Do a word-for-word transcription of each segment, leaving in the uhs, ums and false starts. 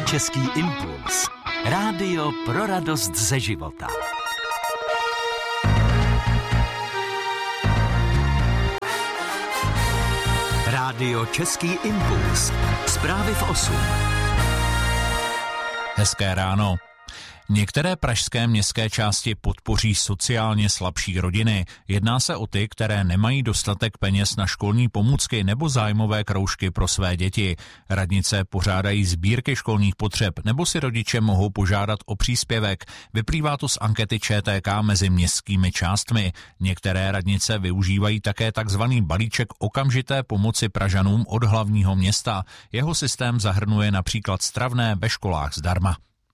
Český impuls. Rádio pro radost ze života. Rádio Český impuls. Zprávy v osm. Hezké ráno. Některé pražské městské části podpoří sociálně slabší rodiny. Jedná se o ty, které nemají dostatek peněz na školní pomůcky nebo zájmové kroužky pro své děti. Radnice pořádají sbírky školních potřeb nebo si rodiče mohou požádat o příspěvek. Vyplývá to z ankety ČTK mezi městskými částmi. Některé radnice využívají také takzvaný balíček okamžité pomoci Pražanům od hlavního města. Jeho systém zahrnuje například stravné ve školách zdarma.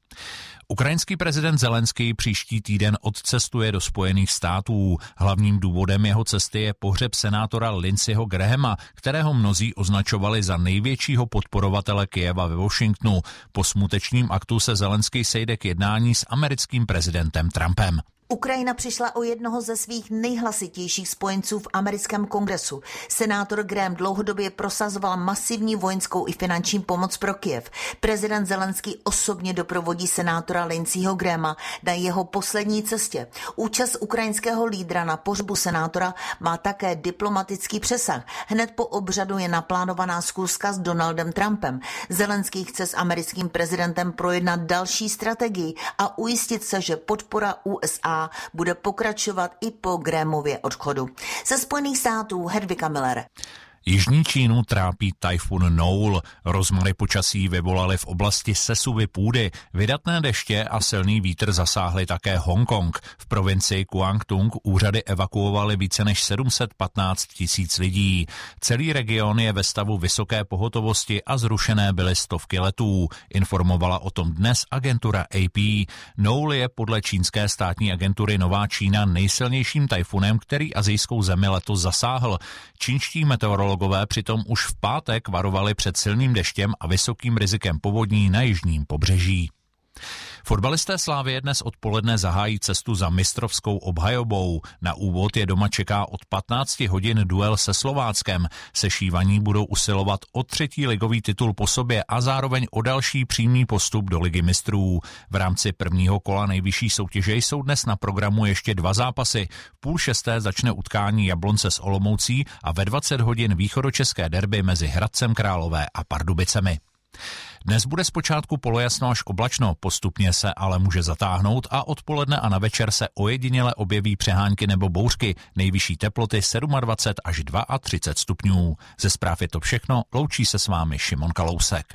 Ukrajinský prezident Zelenský příští týden odcestuje do Spojených států. Hlavním důvodem jeho cesty je pohřeb senátora Lindseyho Grahama, kterého mnozí označovali za největšího podporovatele Kyjeva ve Washingtonu. Po smutečním aktu se Zelenský sejde k jednání s americkým prezidentem Trumpem. Ukrajina přišla o jednoho ze svých nejhlasitějších spojenců v americkém kongresu. Senátor Graham dlouhodobě prosazoval masivní vojenskou i finanční pomoc pro Kyjev. Prezident Zelenský osobně doprovodí senátora Lindseyho Grahama na jeho poslední cestě. Účast ukrajinského lídra na pohřbu senátora má také diplomatický přesah. Hned po obřadu je naplánovaná schůzka s Donaldem Trumpem. Zelenský chce s americkým prezidentem projednat další strategii a ujistit se, že podpora U S A bude pokračovat i po Grahamově odchodu. Ze Spojených států Hedvika Miller. Jižní Čínu trápí tajfun Noul. Rozmary počasí vyvolaly v oblasti sesuvy půdy. Vydatné deště a silný vítr zasáhly také Hongkong. V provincii Guangdong úřady evakuovaly více než sedm set patnáct tisíc lidí. Celý region je ve stavu vysoké pohotovosti a zrušené byly stovky letů. Informovala o tom dnes agentura A P. Noul je podle čínské státní agentury Nová Čína nejsilnějším tajfunem, který asijskou zemi letos zasáhl. Čínští meteorologové přitom už v pátek varovali před silným deštěm a vysokým rizikem povodní na jižním pobřeží. Fotbalisté Slavie dnes odpoledne zahájí cestu za mistrovskou obhajobou. Na úvod je doma čeká od patnácti hodin duel se Slováckem. Sešívaní budou usilovat o třetí ligový titul po sobě a zároveň o další přímý postup do Ligy mistrů. V rámci prvního kola nejvyšší soutěže jsou dnes na programu ještě dva zápasy. V půl šesté začne utkání Jablonce s Olomoucí a ve dvacet hodin východočeské derby mezi Hradcem Králové a Pardubicemi. Dnes bude zpočátku polojasno až oblačno, postupně se ale může zatáhnout a odpoledne a na večer se ojediněle objeví přehánky nebo bouřky, nejvyšší teploty dvacet sedm až třicet dva stupňů. Ze zpráv je to všechno, loučí se s vámi Šimon Kalousek.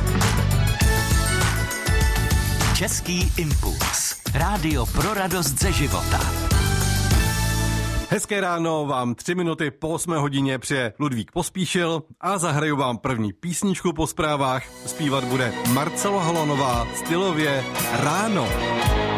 Český impuls. Rádio pro radost ze života. Hezké ráno vám tři minuty po osmé hodině přeje Ludvík Pospíšil a zahraju vám první písničku po zprávách. Zpívat bude Marcela Holonová stylově Ráno.